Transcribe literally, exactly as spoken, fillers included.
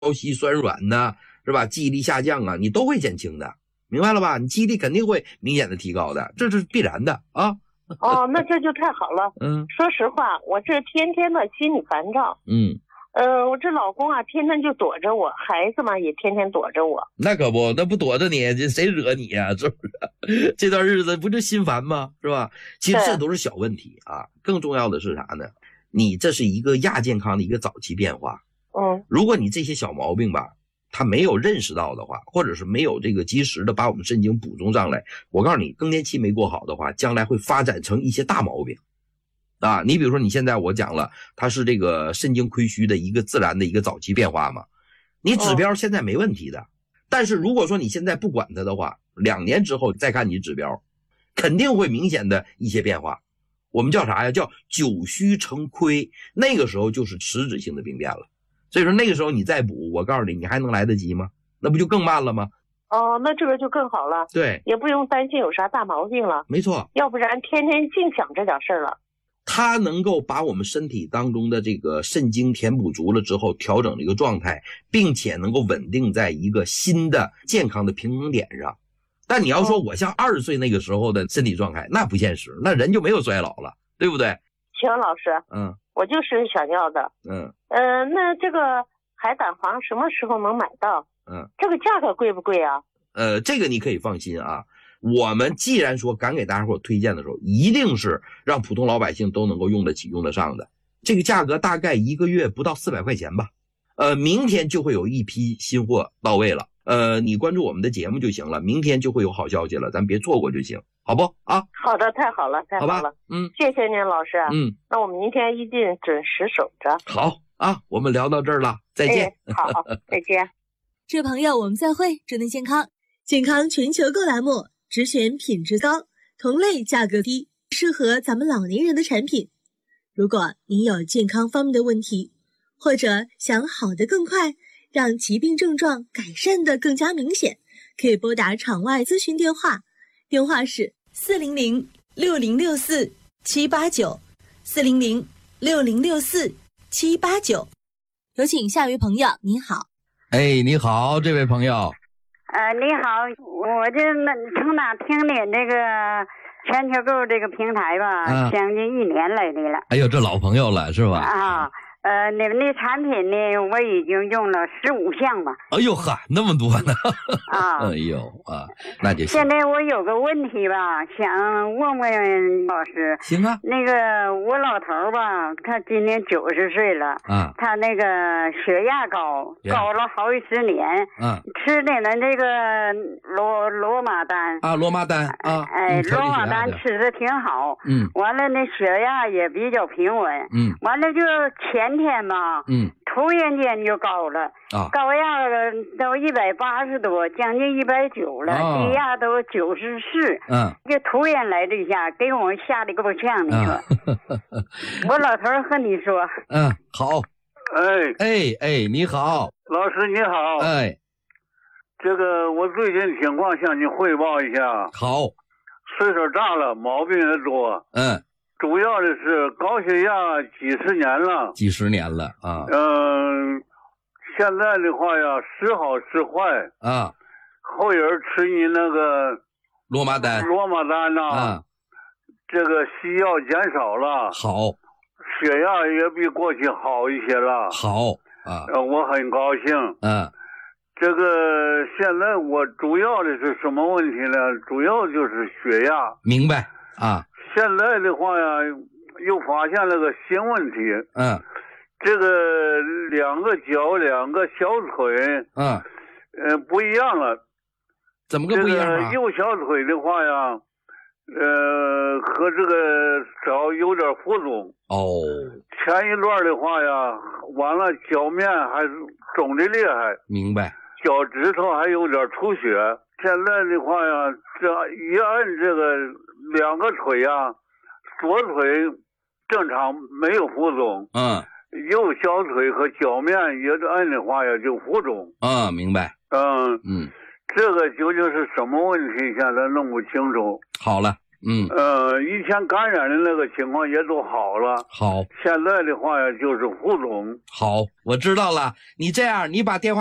膝酸软呐，是吧？记忆力下降啊，你都会减轻的，明白了吧？你记忆力肯定会明显的提高的，这是必然的啊。 哦，那这就太好了。 嗯， 说实话，我这天天的心里烦躁。 嗯， 呃，我这老公啊，天天就躲着我，孩子嘛也天天躲着我。 那可不，那不躲着你，这谁惹你呀、啊？是不是？这段日子不就心烦吗？是吧？其实这都是小问题啊。更重要的是啥呢？你这是一个亚健康的一个早期变化。 嗯， 如果你这些小毛病吧，他没有认识到的话，或者是没有这个及时的把我们肾精补充上来，我告诉你，更年期没过好的话，将来会发展成一些大毛病啊。你比如说你现在我讲了，它是这个肾精亏虚的一个自然的一个早期变化嘛，你指标现在没问题的、哦、但是如果说你现在不管它的话，两年之后再看你指标，肯定会明显的一些变化。我们叫啥呀？叫久虚成亏，那个时候就是实质性的病变了。所以说那个时候你再补，我告诉你，你还能来得及吗？那不就更慢了吗？ 哦，那这个就更好了。 对， 也不用担心有啥大毛病了。 没错， 要不然天天净想这点事儿了。 它能够把我们身体当中的这个肾精填补足了之后，调整这个状态，并且能够稳定在一个新的健康的平衡点上。但你要说我像二十岁那个时候的身体状态，那不现实，那人就没有衰老了，对不对？ 行，老师， 嗯， 我就是想要的。 嗯， 呃，那这个海胆黄什么时候能买到？ 嗯， 这个价格贵不贵啊？ 呃，这个你可以放心啊。我们既然说敢给大家伙推荐的时候，一定是让普通老百姓都能够用得起、用得上的。这个价格大概一个月不到四百块钱吧。呃，明天就会有一批新货到位了。呃，你关注我们的节目就行了，明天就会有好消息了，咱别错过就行，好不啊？ 好的，太好了，太好了， 好吧，嗯， 谢谢您，老师。 嗯， 那我们明天一定准时守着。 好啊，我们聊到这儿了，再见。 哎、好，再见。 这位朋友，我们再会。祝您健康，健康全球购栏目只选品质高、同类价格低、适合咱们老年人的产品。如果您有健康方面的问题，或者想好得更快，让疾病症状改善的更加明显，可以拨打场外咨询电话，电话是四零零六零六四七八九，四零零六零六四七八九。有请下一位朋友，您好。 哎，你好，这位朋友。 呃，你好，我这从哪听您这个全球购这个平台吧，啊、将近一年来的了。 哎呦，这老朋友了是吧？ 啊。呃，你们的产品呢，我已经用了十五项吧。 哎呦哈，那么多呢！ 啊， 哎呦啊，那就行。 现在我有个问题吧，想问问老师。 行啊。 那个我老头吧，他今年九十岁了。啊。他那个血压高，高了好几十年。嗯。吃的呢这个罗罗马丹。啊， 罗马丹啊。 哎，罗马丹吃的挺好。嗯。完了，那血压也比较平稳。嗯。完了就前。前天吧，嗯，突然间就高了，啊，高压都一百八十多，将近一百九了，哦、低压都九十四，嗯，就突然来这一下，给我吓得够呛，你说，嗯、我老头和你说， 嗯，好， 哎哎哎，你好， 老师你好， 哎， 这个我最近情况向你汇报一下， 好， 岁数大了，毛病也多， 嗯。 主要的是高血压几十年了， 几十年了啊。 嗯、呃，现在的话呀，时好时坏啊。 后人吃你那个罗马丹， 罗马丹呐、啊，这个西药减少了， 好， 血压也比过去好一些了， 好啊。 呃，我很高兴。 嗯， 这个现在我主要的是什么问题呢？主要就是血压。 明白啊。 现在的话呀，又发现了个新问题。 嗯， 这个两个脚、两个小腿， 嗯， 呃，不一样了。 怎么个不一样啊？ 这个右小腿的话呀，呃，和这个脚有点浮肿。 哦。 前一段的话呀，完了脚面还肿的厉害。 明白。 脚趾头还有点出血。现在的话呀，这一按这个两个腿呀，左腿正常没有浮肿， 嗯， 右小腿和脚面也按的话呀就浮肿。 嗯，明白。 嗯嗯， 这个究竟是什么问题？现在弄不清楚。 好了， 嗯， 呃，以前感染的那个情况也都好了。 好， 现在的话呀，就是浮肿。 好，我知道了。你这样，你把电话。